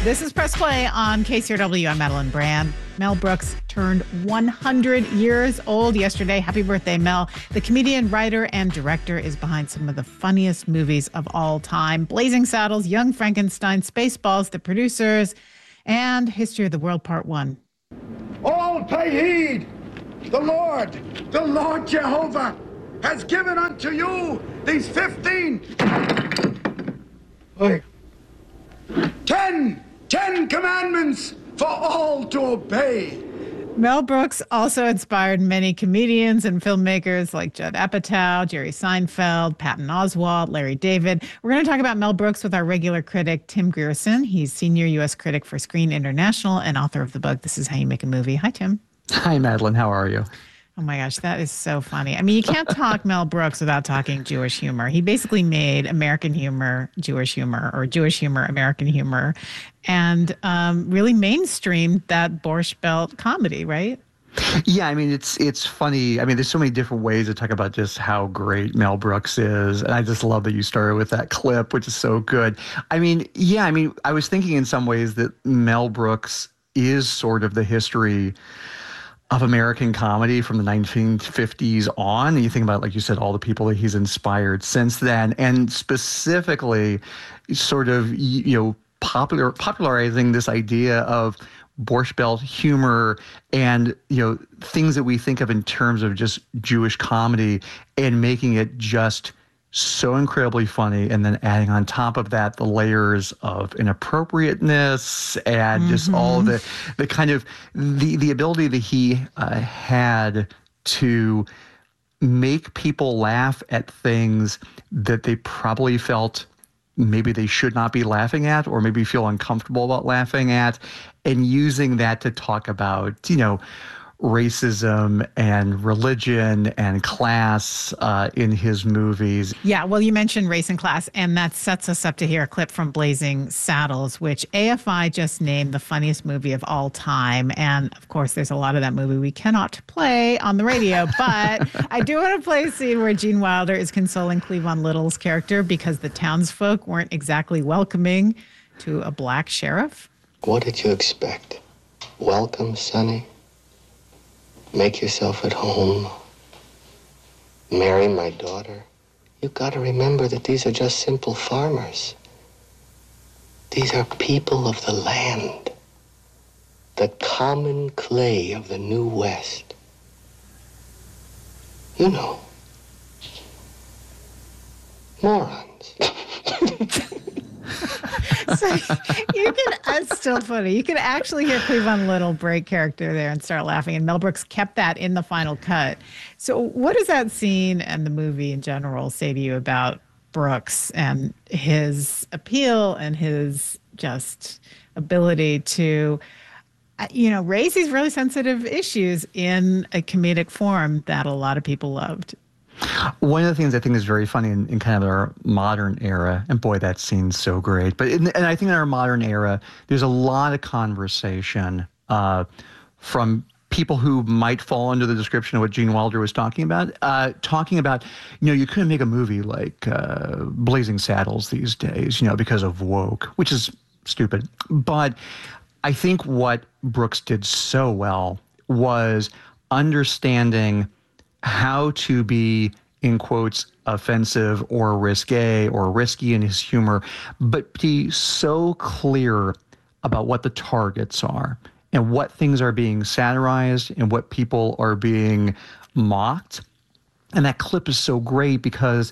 This is Press Play on KCRW. I'm Madeline Brand. Mel Brooks turned 100 years old yesterday. Happy birthday, Mel. The comedian, writer, and director is behind some of the funniest movies of all time. Blazing Saddles, Young Frankenstein, Spaceballs, The Producers, and History of the World Part 1. All pay heed. The Lord Jehovah has given unto you these 10 commandments for all to obey. Mel Brooks also inspired many comedians and filmmakers like Judd Apatow, Jerry Seinfeld, Patton Oswalt, Larry David. We're going to talk about Mel Brooks with our regular critic, Tim Grierson. He's senior U.S. critic for Screen International and author of the book, This Is How You Make a Movie. Hi, Tim. Hi, Madeline. How are you? Oh my gosh, that is so funny. I mean, you can't talk Mel Brooks without talking Jewish humor. He basically made American humor Jewish humor, or Jewish humor American humor, and really mainstreamed that Borscht Belt comedy, right? Yeah, I mean, it's funny. I mean, there's so many different ways to talk about just how great Mel Brooks is. And I just love that you started with that clip, which is so good. I mean, I was thinking in some ways that Mel Brooks is sort of the history of American comedy from the 1950s on. And you think about, like you said, all the people that he's inspired since then, and specifically sort of, popularizing this idea of Borscht Belt humor and, things that we think of in terms of just Jewish comedy and making it just so incredibly funny, and then adding on top of that the layers of inappropriateness and just all the kind of the ability that he had to make people laugh at things that they probably felt maybe they should not be laughing at, or maybe feel uncomfortable about laughing at, and using that to talk about, racism and religion and class in his movies. Yeah, well, you mentioned race and class, and that sets us up to hear a clip from Blazing Saddles, which AFI just named the funniest movie of all time. And of course, there's a lot of that movie we cannot play on the radio, but I do want to play a scene where Gene Wilder is consoling Cleavon Little's character because the townsfolk weren't exactly welcoming to a black sheriff. What did you expect? Welcome, Sonny? Make yourself at home. Marry my daughter. You've got to remember that these are just simple farmers. These are people of the land. The common clay of the New West. You know. Morons. So it's still funny. You can actually hear Cleavon Little break character there and start laughing. And Mel Brooks kept that in the final cut. So what does that scene and the movie in general say to you about Brooks and his appeal and his just ability to, raise these really sensitive issues in a comedic form that a lot of people loved? One of the things I think is very funny in kind of our modern era, and boy, that scene's so great. But and I think in our modern era, there's a lot of conversation from people who might fall under the description of what Gene Wilder was talking about, you couldn't make a movie like Blazing Saddles these days, because of woke, which is stupid. But I think what Brooks did so well was understanding how to be, in quotes, offensive or risque or risky in his humor, but be so clear about what the targets are and what things are being satirized and what people are being mocked. And that clip is so great because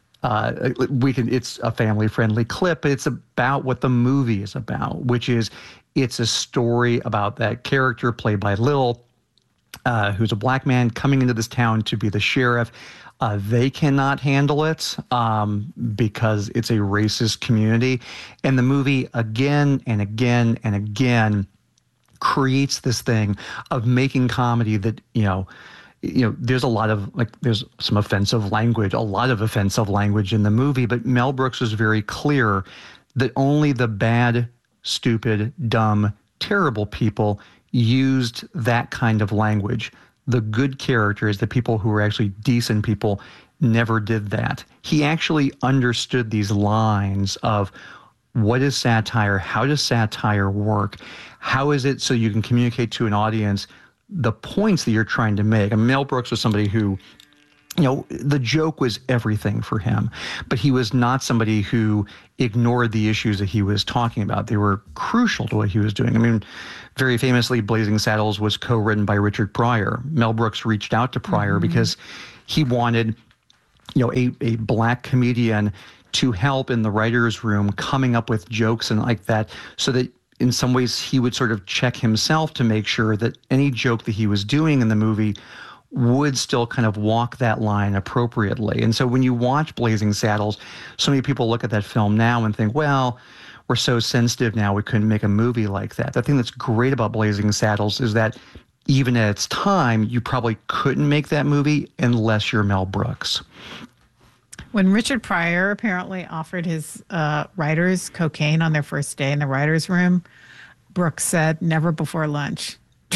it's a family-friendly clip. It's about what the movie is about, which is it's a story about that character played by Little, who's a black man coming into this town to be the sheriff. They cannot handle it because it's a racist community. And the movie again and again and again creates this thing of making comedy that, there's a lot of, there's some offensive language, a lot of offensive language in the movie, but Mel Brooks was very clear that only the bad, stupid, dumb, terrible people used that kind of language. The good characters, the people who were actually decent people, never did that. He actually understood these lines of what is satire? How does satire work? How is it so you can communicate to an audience the points that you're trying to make? I mean, Mel Brooks was somebody who, the joke was everything for him, but he was not somebody who ignored the issues that he was talking about. They were crucial to what he was doing. I mean, very famously, Blazing Saddles was co-written by Richard Pryor. Mel Brooks reached out to Pryor because he wanted, a black comedian to help in the writer's room coming up with jokes and like that, so that in some ways he would sort of check himself to make sure that any joke that he was doing in the movie would still kind of walk that line appropriately. And so when you watch Blazing Saddles, so many people look at that film now and think, well, we're so sensitive now, we couldn't make a movie like that. The thing that's great about Blazing Saddles is that even at its time, you probably couldn't make that movie unless you're Mel Brooks. When Richard Pryor apparently offered his writers cocaine on their first day in the writer's room, Brooks said, never before lunch.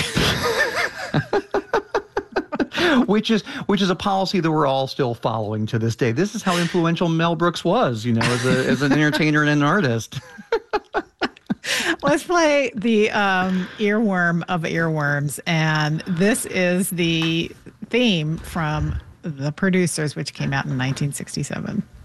Which is a policy that we're all still following to this day. This is how influential Mel Brooks was, as an entertainer and an artist. Let's play the earworm of earworms. And this is the theme from The Producers, which came out in 1967.